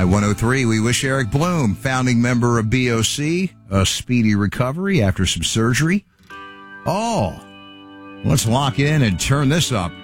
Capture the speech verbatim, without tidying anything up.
I one oh three, we wish Eric Bloom, founding member of B O C, a speedy recovery after some surgery. Oh, let's lock in and turn this up.